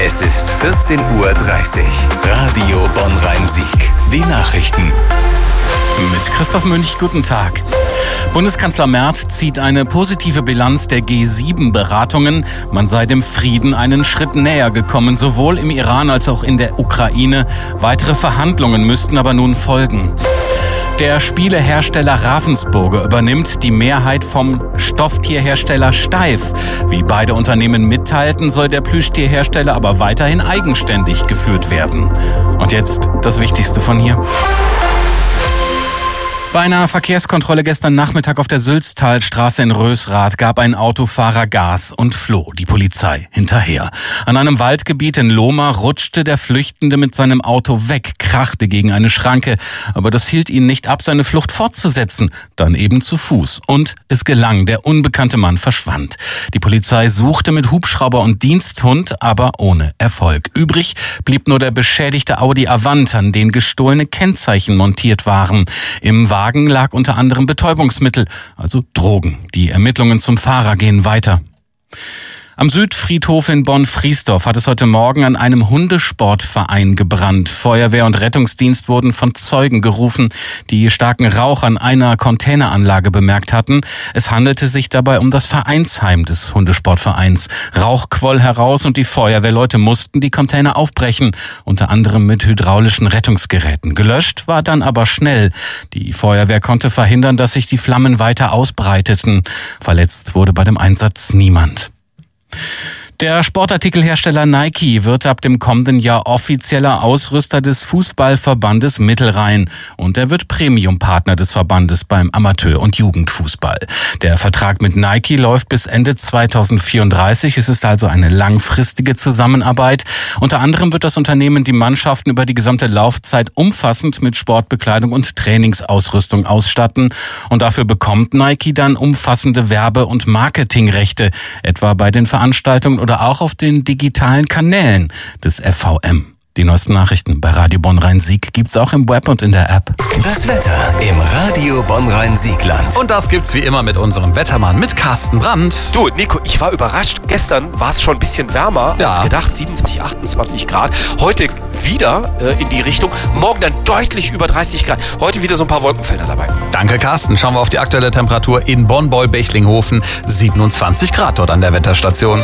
Es ist 14:30 Uhr. Radio Bonn-Rhein-Sieg. Die Nachrichten. Mit Christoph Münch, guten Tag. Bundeskanzler Merz zieht eine positive Bilanz der G7-Beratungen. Man sei dem Frieden einen Schritt näher gekommen, sowohl im Iran als auch in der Ukraine. Weitere Verhandlungen müssten aber nun folgen. Der Spielehersteller Ravensburger übernimmt die Mehrheit vom Stofftierhersteller Steiff. Wie beide Unternehmen mitteilten, soll der Plüschtierhersteller aber weiterhin eigenständig geführt werden. Und jetzt das Wichtigste von hier. Bei einer Verkehrskontrolle gestern Nachmittag auf der Sülztalstraße in Rösrath gab ein Autofahrer Gas und floh, die Polizei hinterher. An einem Waldgebiet in Lohmar rutschte der Flüchtende mit seinem Auto weg, krachte gegen eine Schranke. Aber das hielt ihn nicht ab, seine Flucht fortzusetzen, dann eben zu Fuß. Und es gelang, der unbekannte Mann verschwand. Die Polizei suchte mit Hubschrauber und Diensthund, aber ohne Erfolg. Übrig blieb nur der beschädigte Audi Avant, an den gestohlene Kennzeichen montiert waren. Im Wagen lag unter anderem Betäubungsmittel, also Drogen. Die Ermittlungen zum Fahrer gehen weiter. Am Südfriedhof in Bonn-Friesdorf hat es heute Morgen an einem Hundesportverein gebrannt. Feuerwehr und Rettungsdienst wurden von Zeugen gerufen, die starken Rauch an einer Containeranlage bemerkt hatten. Es handelte sich dabei um das Vereinsheim des Hundesportvereins. Rauch quoll heraus und die Feuerwehrleute mussten die Container aufbrechen, unter anderem mit hydraulischen Rettungsgeräten. Gelöscht war dann aber schnell. Die Feuerwehr konnte verhindern, dass sich die Flammen weiter ausbreiteten. Verletzt wurde bei dem Einsatz niemand. Der Sportartikelhersteller Nike wird ab dem kommenden Jahr offizieller Ausrüster des Fußballverbandes Mittelrhein und er wird Premium-Partner des Verbandes beim Amateur- und Jugendfußball. Der Vertrag mit Nike läuft bis Ende 2034. Es ist also eine langfristige Zusammenarbeit. Unter anderem wird das Unternehmen die Mannschaften über die gesamte Laufzeit umfassend mit Sportbekleidung und Trainingsausrüstung ausstatten. Und dafür bekommt Nike dann umfassende Werbe- und Marketingrechte, etwa bei den Veranstaltungen oder auch auf den digitalen Kanälen des FVM. Die neuesten Nachrichten bei Radio Bonn-Rhein-Sieg gibt's auch im Web und in der App. Das Wetter im Radio Bonn-Rhein-Siegland. Und das gibt's wie immer mit unserem Wettermann, mit Carsten Brandt. Du, Nico, ich war überrascht. Gestern war es schon ein bisschen wärmer als gedacht, 27, 28 Grad. Heute wieder in die Richtung. Morgen dann deutlich über 30 Grad. Heute wieder so ein paar Wolkenfelder dabei. Danke, Carsten. Schauen wir auf die aktuelle Temperatur in Bonn-Beul-Bechlinghofen. 27 Grad dort an der Wetterstation.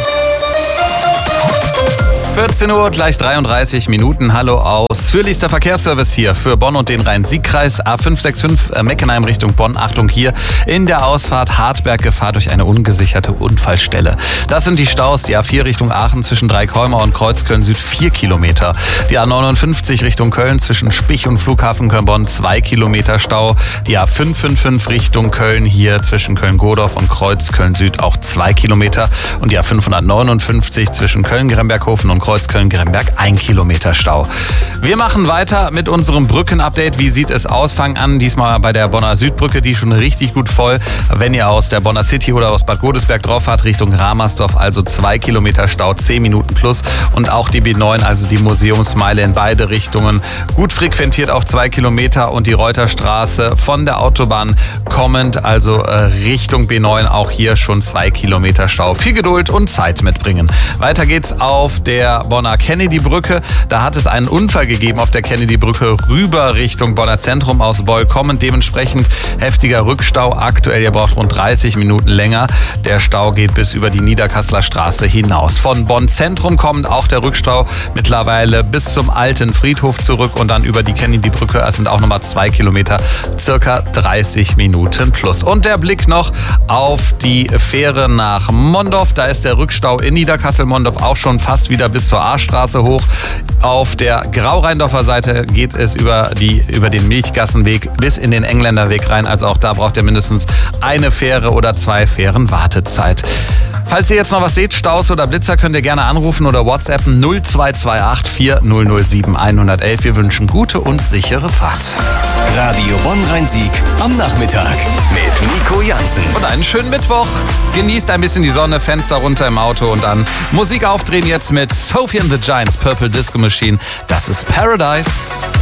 14 Uhr, gleich 33 Minuten. Hallo, ausführlichster Verkehrsservice hier für Bonn und den Rhein-Sieg-Kreis. A565 Meckenheim Richtung Bonn. Achtung, hier in der Ausfahrt Hartberg Gefahr durch eine ungesicherte Unfallstelle. Das sind die Staus. Die A4 Richtung Aachen zwischen Dreikolmar und Kreuzköln Süd 4 Kilometer. Die A59 Richtung Köln zwischen Spich und Flughafen Köln-Bonn 2 Kilometer Stau. Die A555 Richtung Köln hier zwischen Köln-Godorf und Kreuzköln Süd auch 2 Kilometer. Und die A559 zwischen Köln-Gremberghofen und Kreuzköln-Gremberg 1 Kilometer Stau. Wir machen weiter mit unserem Brücken-Update. Wie sieht es aus? Fangen an diesmal bei der Bonner Südbrücke, die schon richtig gut voll. Wenn ihr aus der Bonner City oder aus Bad Godesberg drauf fahrt, Richtung Ramersdorf, also 2 Kilometer Stau, 10 Minuten plus. Und auch die B9, also die Museumsmeile in beide Richtungen, gut frequentiert auf 2 Kilometer. Und die Reuterstraße von der Autobahn kommend, also Richtung B9, auch hier schon 2 Kilometer Stau. Viel Geduld und Zeit mitbringen. Weiter geht's auf der Bonner Kennedy-Brücke. Da hat es einen Unfall gegeben auf der Kennedy-Brücke rüber Richtung Bonner Zentrum aus Beul kommend. Dementsprechend heftiger Rückstau. Aktuell, ihr braucht rund 30 Minuten länger. Der Stau geht bis über die Niederkasseler Straße hinaus. Von Bonn Zentrum kommend auch der Rückstau mittlerweile bis zum alten Friedhof zurück und dann über die Kennedy-Brücke. Es sind auch nochmal 2 Kilometer, circa 30 Minuten plus. Und der Blick noch auf die Fähre nach Mondorf. Da ist der Rückstau in Niederkassel-Mondorf auch schon fast wieder bis zur A-Straße hoch. Auf der Grau-Rheindorfer Seite geht es über den Milchgassenweg bis in den Engländerweg rein. Also auch da braucht ihr mindestens eine Fähre oder 2 Fähren Wartezeit. Falls ihr jetzt noch was seht, Staus oder Blitzer, könnt ihr gerne anrufen oder WhatsAppen 0228 4007 111. Wir wünschen gute und sichere Fahrt. Radio Bonn-Rhein-Sieg am Nachmittag mit Nico Jansen. Und einen schönen Mittwoch. Genießt ein bisschen die Sonne, Fenster runter im Auto und dann Musik aufdrehen jetzt mit Sophie and the Giants, Purple Disco Machine. Das ist Paradise.